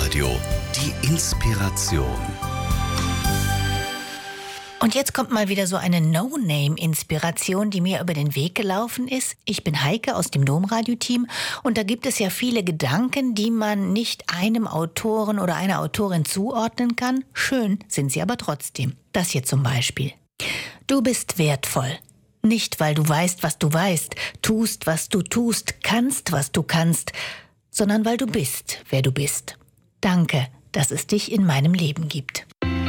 Domradio. Die Inspiration. Und jetzt kommt mal wieder so eine No-Name-Inspiration, die mir über den Weg gelaufen ist. Ich bin Heike aus dem Domradio-Team und da gibt es ja viele Gedanken, die man nicht einem Autoren oder einer Autorin zuordnen kann. Schön sind sie aber trotzdem. Das hier zum Beispiel. Du bist wertvoll. Nicht, weil du weißt, was du weißt, tust, was du tust, kannst, was du kannst, sondern weil du bist, wer du bist. Danke, dass es dich in meinem Leben gibt.